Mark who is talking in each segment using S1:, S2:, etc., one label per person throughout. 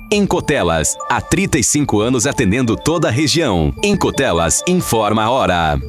S1: Em Cotelas, há 35 anos atendendo toda a região. Em Cotelas, informa a hora.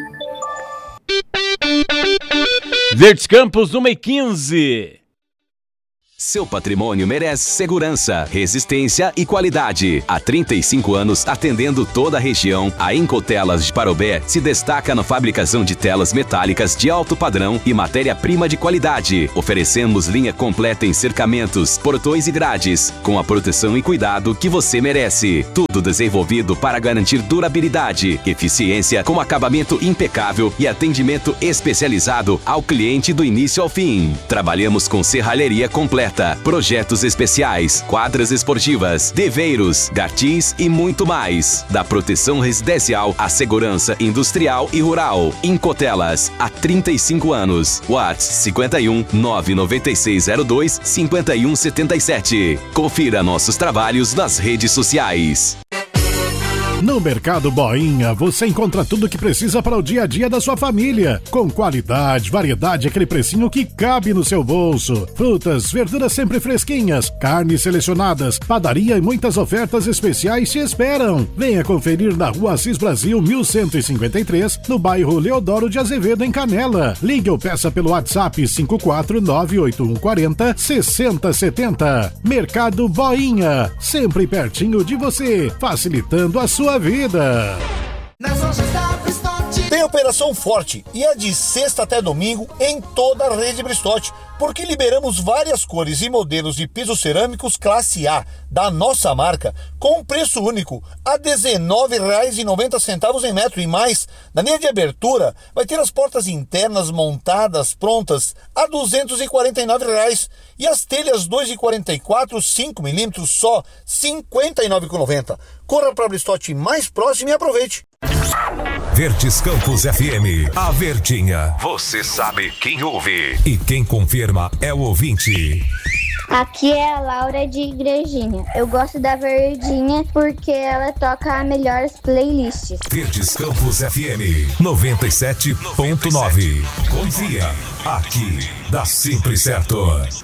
S2: Verdes Campos, 1h15.
S1: Seu patrimônio merece segurança, resistência e qualidade. Há 35 anos atendendo toda a região, a Incotelas de Parobé se destaca na fabricação de telas metálicas de alto padrão e matéria-prima de qualidade. Oferecemos linha completa em cercamentos, portões e grades, com a proteção e cuidado que você merece. Tudo desenvolvido para garantir durabilidade, eficiência com acabamento impecável e atendimento especializado ao cliente do início ao fim. Trabalhamos com serralheria completa, projetos especiais, quadras esportivas, deveiros, gatis e muito mais. Da proteção residencial à segurança industrial e rural. Incotelas, há 35 anos. WhatsApp 51 99602 5177. Confira nossos trabalhos nas redes sociais.
S3: No Mercado Boinha, você encontra tudo o que precisa para o dia a dia da sua família. Com qualidade, variedade, aquele precinho que cabe no seu bolso. Frutas, verduras sempre fresquinhas, carnes selecionadas, padaria e muitas ofertas especiais te esperam. Venha conferir na Rua Assis Brasil 1153, no bairro Leodoro de Azevedo, em Canela. Ligue ou peça pelo WhatsApp 5498140 6070. Mercado Boinha, sempre pertinho de você, facilitando a sua vida.
S4: Tem Operação Forte e é de sexta até domingo em toda a rede Bristotti, porque liberamos várias cores e modelos de pisos cerâmicos classe A da nossa marca com preço único a R$19,90 em metro, e mais, na linha de abertura vai ter as portas internas montadas prontas a R$249 e as telhas 2,44 5mm só R$59,90. Corra para a Bristotti mais próximo e aproveite.
S5: Verdes Campos FM, a Verdinha. Você sabe quem ouve e quem confirma é o ouvinte.
S6: Aqui é a Laura de Igrejinha. Eu gosto da Verdinha porque ela toca melhores playlists.
S5: Verdes Campos FM 97.9. Confia, aqui dá sempre certo.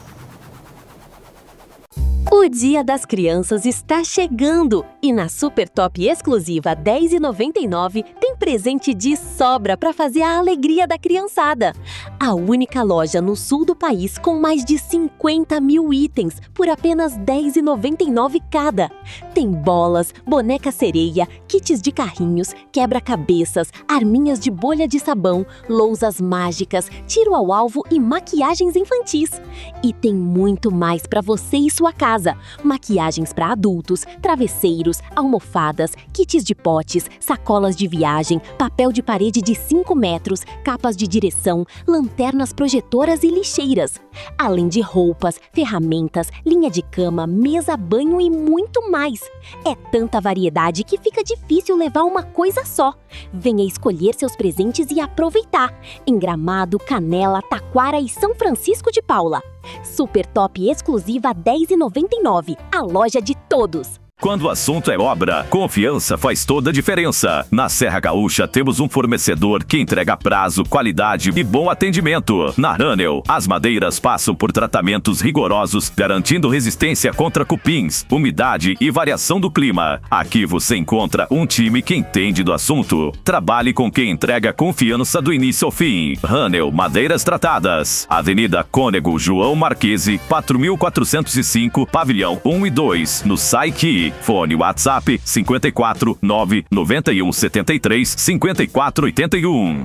S7: O Dia das Crianças está chegando e na Super Top Exclusiva R$10,99 tem presente de sobra para fazer a alegria da criançada. A única loja no sul do país com mais de 50 mil itens por apenas R$10,99 cada. Tem bolas, boneca sereia, kits de carrinhos, quebra-cabeças, arminhas de bolha de sabão, lousas mágicas, tiro ao alvo e maquiagens infantis. E tem muito mais para você e sua casa. Maquiagens para adultos, travesseiros, almofadas, kits de potes, sacolas de viagem, papel de parede de 5 metros, capas de direção, lanternas projetoras e lixeiras. Além de roupas, ferramentas, linha de cama, mesa, banho e muito mais. É tanta variedade que fica difícil levar uma coisa só. Venha escolher seus presentes e aproveitar. Em Gramado, Canela, Taquara e São Francisco de Paula. Super Top Exclusiva R$10,99. A loja de todos.
S8: Quando o assunto é obra, confiança faz toda a diferença. Na Serra Gaúcha temos um fornecedor que entrega prazo, qualidade e bom atendimento. Na Ranel, as madeiras passam por tratamentos rigorosos, garantindo resistência contra cupins, umidade e variação do clima. Aqui você encontra um time que entende do assunto. Trabalhe com quem entrega confiança do início ao fim. Ranel Madeiras Tratadas. Avenida Cônego João Marquese, 4405, Pavilhão 1 e 2, no Saiki. Fone WhatsApp 54 991 73 54 81.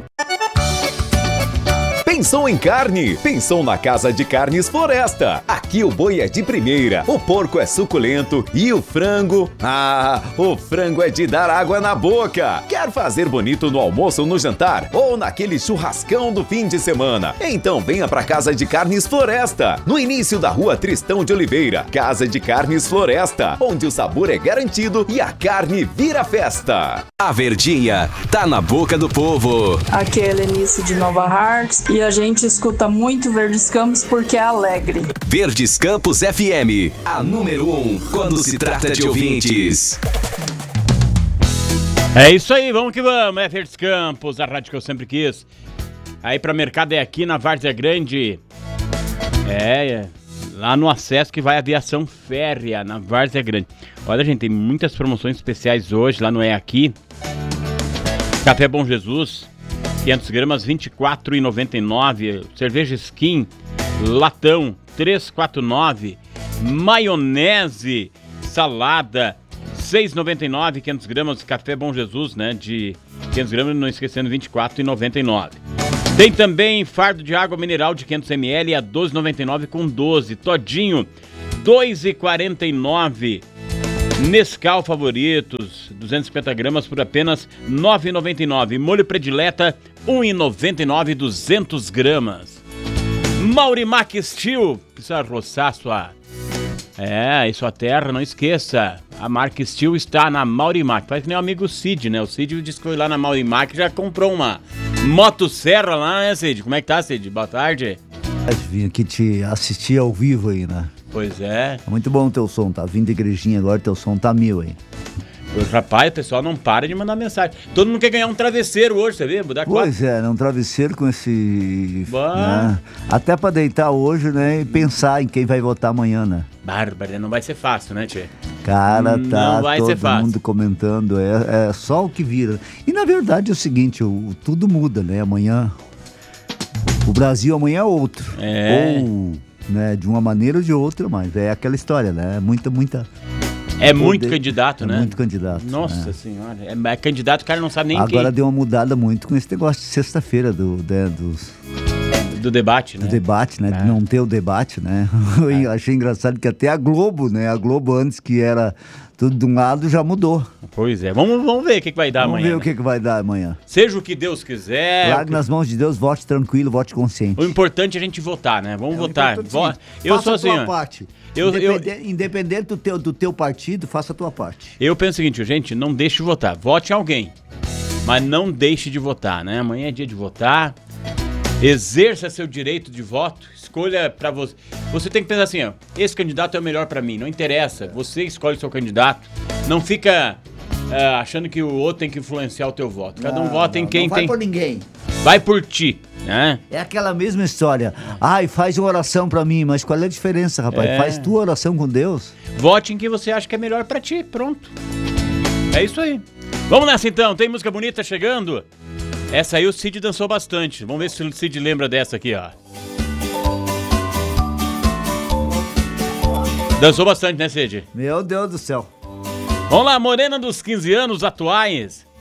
S9: Pensou em carne? Pensou na Casa de Carnes Floresta. Aqui o boi é de primeira, o porco é suculento e o frango... o frango é de dar água na boca. Quer fazer bonito no almoço ou no jantar? Ou naquele churrascão do fim de semana? Então venha pra Casa de Carnes Floresta, no início da Rua Tristão de Oliveira. Casa de Carnes Floresta, onde o sabor é garantido e a carne vira festa.
S1: A Verdinha tá na boca do povo.
S10: Aqui é Helenice de Nova Hartz e a gente escuta muito Verdes Campos porque é alegre.
S1: Verdes Campos FM, a número 1 quando se trata de ouvintes.
S2: É isso aí, vamos que vamos. É Verdes Campos, a rádio que eu sempre quis. Aí pra mercado é aqui na Várzea Grande. Lá no acesso que vai a aviação férrea, na Várzea Grande. Olha, gente, tem muitas promoções especiais hoje, lá no É Aqui. Café Bom Jesus, 500 gramas, R$ 24,99. Cerveja Skin, latão, R$ 3,49. Maionese, salada, R$ 6,99. 500 gramas, Café Bom Jesus, né, de 500 gramas, não esquecendo, R$ 24,99. Tem também fardo de água mineral de 500 ml a R$ 12,99 com 12. Todinho, R$ 2,49. Nescau Favoritos, 250 gramas por apenas R$ 9,99. Molho Predileta, R$ 1,99, 200 gramas. Maurimac Steel, precisa roçar sua... e sua terra, não esqueça. A marca Steel está na Maurimac. Faz que nem o amigo Cid, né? O Cid disse que foi lá na Maurimac e já comprou uma motosserra lá, né, Cid? Como é que tá, Cid? Boa tarde.
S11: Vim aqui te assistir ao vivo aí, né?
S2: Pois é.
S11: Muito bom o teu som, tá vindo de igrejinha agora, teu som tá 1000 aí.
S2: Rapaz, o pessoal não para de mandar mensagem. Todo mundo quer ganhar um travesseiro hoje, você vê?
S11: Pois é, um travesseiro com esse... Né? Até pra deitar hoje, né, e pensar em quem vai votar amanhã, né?
S2: Bárbara, não vai ser fácil, né, tchê?
S11: Cara, tá todo mundo comentando, é só o que vira. E na verdade é o seguinte, tudo muda, né? Amanhã, o Brasil amanhã é outro. Ou, né, de uma maneira ou de outra, mas é aquela história, né? Muita...
S2: É muito candidato, né?
S11: Muito candidato.
S2: Nossa senhora, é candidato, o cara não sabe nem
S11: quem. Agora
S2: quem.
S11: Deu uma mudada muito com esse negócio de sexta-feira
S2: do debate, né?
S11: Do debate, né? De não ter o debate, né? Eu achei engraçado que até a Globo, né? A Globo antes que era tudo de um lado já mudou.
S2: Pois é, vamos ver o que vai dar amanhã.
S11: Vamos ver o que vai dar amanhã.
S2: Seja o que Deus quiser.
S11: Largue nas mãos de Deus, vote tranquilo, vote consciente.
S2: O importante é a gente votar, né? Vamos votar. Eu sou assim,
S11: faça a tua parte. Independente do teu partido, faça a tua parte.
S2: Eu penso o seguinte, gente, não deixe de votar. Vote em alguém, mas não deixe de votar, né? Amanhã é dia de votar. Exerça seu direito de voto. Escolha pra você. Você tem que pensar assim, ó, esse candidato é o melhor pra mim. Não interessa. Você escolhe o seu candidato. Não fica achando que o outro tem que influenciar o teu voto. Cada um vota em quem tem.
S11: Não vai por ninguém.
S2: Vai por ti, né?
S11: É aquela mesma história. Ai, faz uma oração pra mim, mas qual é a diferença, rapaz? Faz tua oração com Deus.
S2: Vote em quem você acha que é melhor pra ti, pronto. É isso aí. Vamos nessa então, tem música bonita chegando? Essa aí o Cid dançou bastante. Vamos ver se o Cid lembra dessa aqui, ó. Dançou bastante, né, Cid?
S11: Meu Deus do céu.
S2: Vamos lá, morena dos 15 anos atuais.